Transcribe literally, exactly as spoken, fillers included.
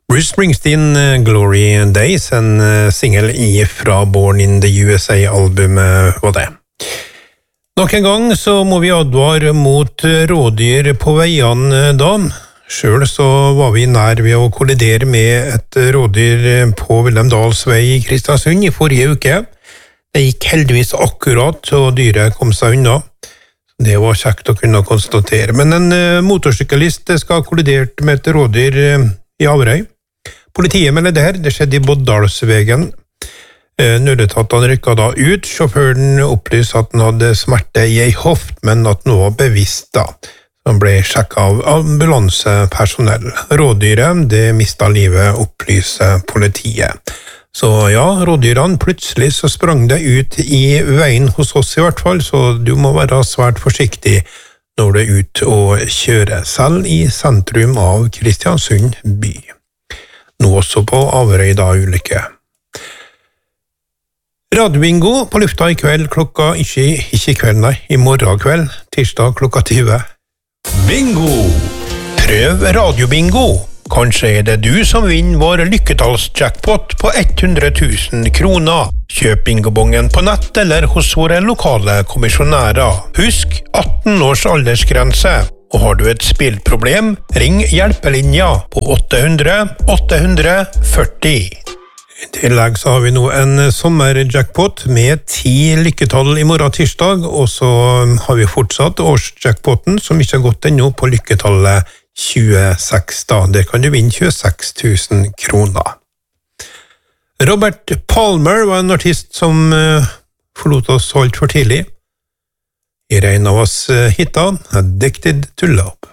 Bruce Springsteen, Glory Days, en single fra Born in the U S A-albumet var det. Nok en gang så må vi advare mot rådyr på veiene da. Selv så var vi nær ved å kollidere med et rådyr på Vilhelmdals vei i Kristiansund i forrige uke. Det gikk heldigvis akkurat, og dyret kom seg unna. Det var kjekt å kunne konstatere. Men en motorsyklist skal ha kollidert med et rådyr i Averøy. Politiet melder det her, det skjedde i Boddalsvegen. Nødetatene rykket da ut. Sjåføren opplyste at han hadde smerte i ei hoft, men at han var bevisst da. Han ble sjekket av ambulansepersonell. Rådyret, det mistet livet, opplyser politiet. Så ja, rådyrene, plutselig så sprang det ut i veien hos oss i hvert fall, så du må være svært forsiktig når du er ute og kjører, selv i sentrum av Kristiansund by. Nå også på Averøy da ulykke. Radiobingo på lufta i kveld klokka, ikke, ikke i kveld, nei, i morgen kveld, tirsdag klokka tyve. Bingo! Prøv radiobingo. Kanskje er det du som vinner vår lykketallsjackpot på hundre tusen kroner. Kjøp bingobongen på nett eller hos våre lokale kommisjonærer. Husk atten års aldersgrense. Og har du et spillproblem, ring hjelpelinja på åtte hundre åtte hundre førti. I tillegg så har vi nå en sommerjackpot med ti lykketall i morgen tirsdag, og så har vi fortsatt årsjackpoten som ikke har gått ennå på lykketallet tjueseks da. Der kan du vinne tjueseks tusen kroner. Robert Palmer var en artist som forlot oss alt for tidlig. I en av oss hitta Addicted to Love.